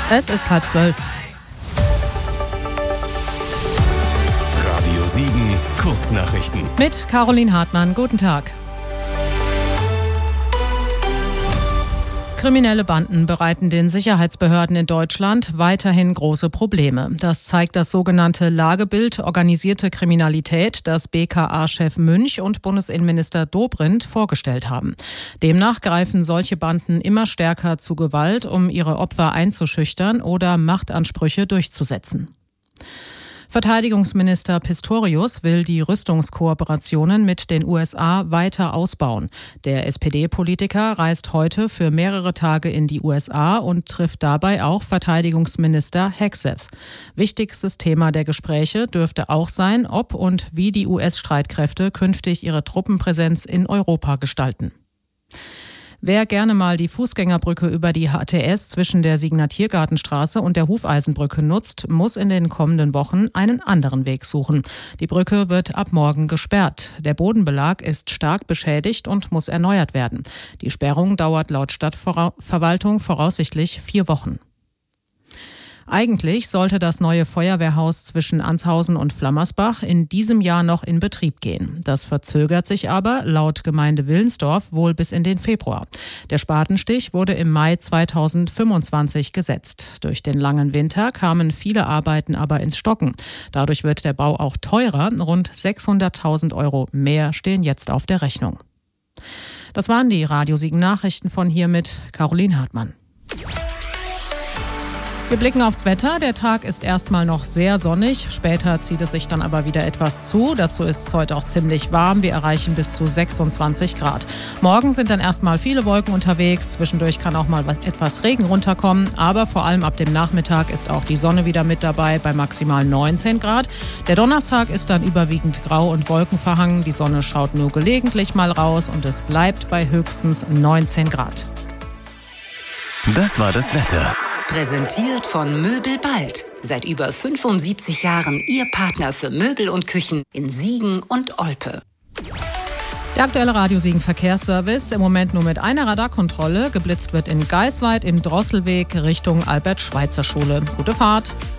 Es ist 11:30. Radio Siegen, Kurznachrichten. Mit Caroline Hartmann. Guten Tag. Kriminelle Banden bereiten den Sicherheitsbehörden in Deutschland weiterhin große Probleme. Das zeigt das sogenannte Lagebild Organisierte Kriminalität, das BKA-Chef Münch und Bundesinnenminister Dobrindt vorgestellt haben. Demnach greifen solche Banden immer stärker zu Gewalt, um ihre Opfer einzuschüchtern oder Machtansprüche durchzusetzen. Verteidigungsminister Pistorius will die Rüstungskooperationen mit den USA weiter ausbauen. Der SPD-Politiker reist heute für mehrere Tage in die USA und trifft dabei auch Verteidigungsminister Hegseth. Wichtigstes Thema der Gespräche dürfte auch sein, ob und wie die US-Streitkräfte künftig ihre Truppenpräsenz in Europa gestalten. Wer gerne mal die Fußgängerbrücke über die HTS zwischen der Siegener Tiergartenstraße und der Hufeisenbrücke nutzt, muss in den kommenden Wochen einen anderen Weg suchen. Die Brücke wird ab morgen gesperrt. Der Bodenbelag ist stark beschädigt und muss erneuert werden. Die Sperrung dauert laut Stadtverwaltung voraussichtlich 4 Wochen. Eigentlich sollte das neue Feuerwehrhaus zwischen Anshausen und Flammersbach in diesem Jahr noch in Betrieb gehen. Das verzögert sich aber laut Gemeinde Willensdorf wohl bis in den Februar. Der Spatenstich wurde im Mai 2025 gesetzt. Durch den langen Winter kamen viele Arbeiten aber ins Stocken. Dadurch wird der Bau auch teurer. Rund 600.000 € mehr stehen jetzt auf der Rechnung. Das waren die Radio Siegen Nachrichten von hier mit Caroline Hartmann. Wir blicken aufs Wetter. Der Tag ist erstmal noch sehr sonnig. Später zieht es sich dann aber wieder etwas zu. Dazu ist es heute auch ziemlich warm. Wir erreichen bis zu 26 Grad. Morgen sind dann erstmal viele Wolken unterwegs. Zwischendurch kann auch mal etwas Regen runterkommen. Aber vor allem ab dem Nachmittag ist auch die Sonne wieder mit dabei bei maximal 19 Grad. Der Donnerstag ist dann überwiegend grau und wolkenverhangen. Die Sonne schaut nur gelegentlich mal raus und es bleibt bei höchstens 19 Grad. Das war das Wetter. Präsentiert von Möbel Bald. Seit über 75 Jahren Ihr Partner für Möbel und Küchen in Siegen und Olpe. Der aktuelle Radio Siegen Verkehrsservice im Moment nur mit einer Radarkontrolle. Geblitzt wird in Geisweid im Drosselweg Richtung Albert-Schweitzer-Schule. Gute Fahrt!